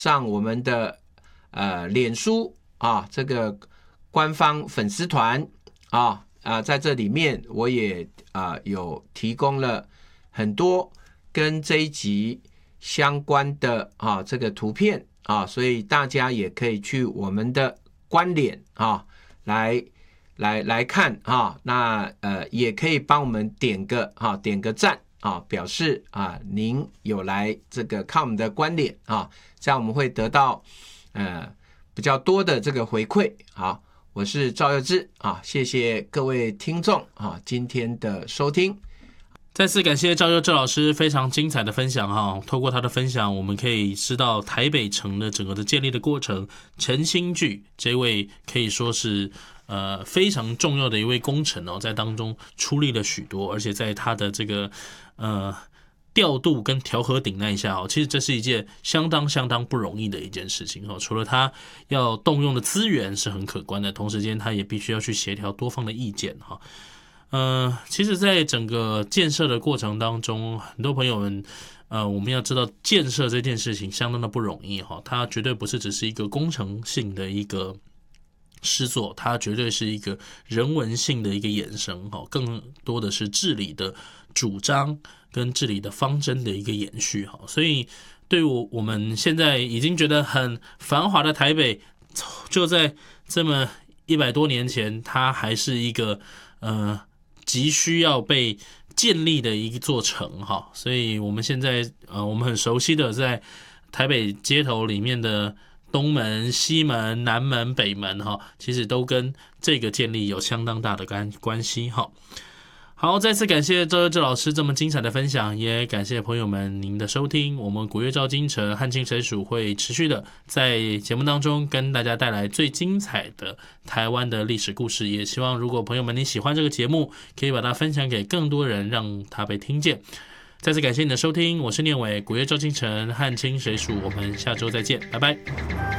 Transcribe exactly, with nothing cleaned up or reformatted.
上我们的呃脸书啊这个官方粉丝团啊啊，在这里面我也啊有提供了很多跟这一集相关的啊这个图片啊，所以大家也可以去我们的官脸啊来来来看啊，那呃也可以帮我们点个啊点个赞啊，表示啊您有来这个看我们的官脸啊，这样我们会得到呃比较多的这个回馈。好，我是赵佑之啊，谢谢各位听众啊今天的收听。 再次感谢赵佑之老师非常精彩的分享哈，透过他的分享，我们可以知道台北城的整个的建立的过程，陈兴矩这位可以说是呃非常重要的一位功臣哦，在当中出力了许多，而且在他的这个呃调度跟调和顶那一下哦，其实这是一件相当相当不容易的一件事情哦。除了他要动用的资源是很可观的，同时间他也必须要去协调多方的意见哈。呃，其实在整个建设的过程当中，很多朋友们呃，我们要知道建设这件事情相当的不容易哈，它绝对不是只是一个工程性的一个施作，它绝对是一个人文性的一个衍生哈，更多的是治理的主张跟治理的方针的一个延续哈。所以对我我们现在已经觉得很繁华的台北，就在这么一百多年前，它还是一个呃急需要被建立的一座城哈，所以我们现在呃我们很熟悉的在台北街头里面的东门、西门、南门、北门哈，其实都跟这个建立有相当大的关关系哈。好，再次感谢赵佑之老师这么精彩的分享，也感谢朋友们您的收听。我们古月照今城汉清水署会持续的在节目当中跟大家带来最精彩的台湾的历史故事，也希望如果朋友们你喜欢这个节目，可以把它分享给更多人，让它被听见。再次感谢你的收听，我是念伟，古月照今城汉清水署，我们下周再见，拜拜。